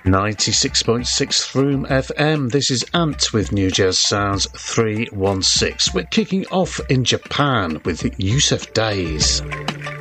96.6 Throom FM. This is Ant with New Jazz Sounds 316. We're kicking off in Japan with Yusef Days.